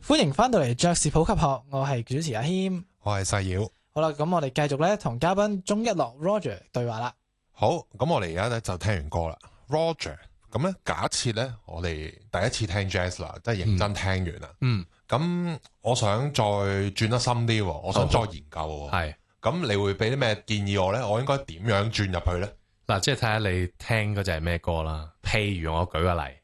歡迎翻到嚟爵士普及學，我係主持阿謙。 我係細妖。 好啦，咁我哋繼續咧同嘉賓鍾一樂 Roger 對話啦。 好，咁我哋而家咧就聽完歌啦。Roger，咁咧假設咧我哋第一次聽 jazz 啦，即係認真聽完啦。咁我想再轉得深啲，我想再研究。係，咁你會俾啲咩建議我咧？我應該點樣轉入去咧？ 嗱，即係睇下你聽嗰隻係咩歌啦。譬如我舉個例，